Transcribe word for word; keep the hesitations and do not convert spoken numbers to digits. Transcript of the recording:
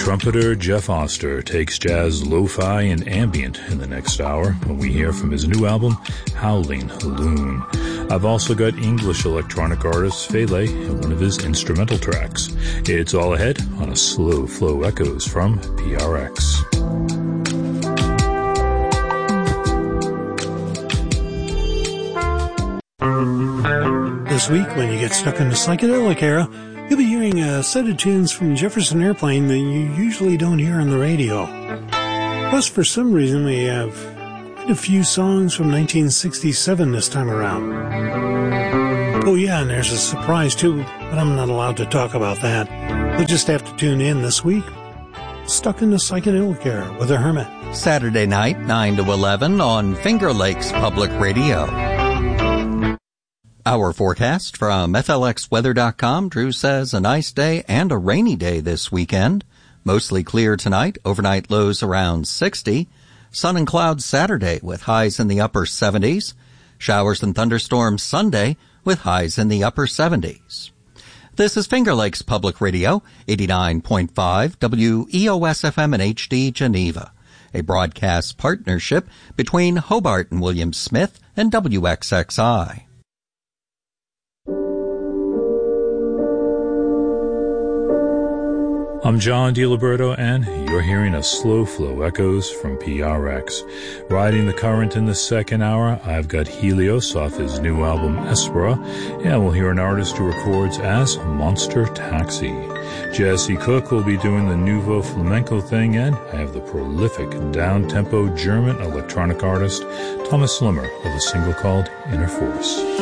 Trumpeter Jeff Oster takes jazz, lo-fi, and ambient in the next hour when we hear from his new album, Howling Loon. I've also got English electronic artist Fele and one of his instrumental tracks. It's all ahead on a Slow Flow Echoes from P R X. This week, when you get stuck in the psychedelic era, you'll be hearing a set of tunes from Jefferson Airplane that you usually don't hear on the radio. Plus, for some reason, we have quite a few songs from nineteen sixty-seven this time around. Oh yeah, and there's a surprise too, but I'm not allowed to talk about that. You'll just have to tune in this week. Stuck in the Psychedelic Era with a Hermit. Saturday night, nine to eleven on Finger Lakes Public Radio. Our forecast from F L X weather dot com. Drew says a nice day and a rainy day this weekend. Mostly clear tonight, overnight lows around sixty. Sun and clouds Saturday with highs in the upper seventies. Showers and thunderstorms Sunday with highs in the upper seventies. This is Finger Lakes Public Radio, eighty-nine point five W E O S F M and H D Geneva, a broadcast partnership between Hobart and William Smith and W X X I. I'm John DiLiberto, and you're hearing a Slow Flow Echoes from P R X. Riding the current in the second hour, I've got Helios off his new album Espera, and we'll hear an artist who records as Monster Taxi. Jesse Cook will be doing the Nouveau Flamenco thing, and I have the prolific down-tempo German electronic artist Thomas Limmer with a single called Inner Force.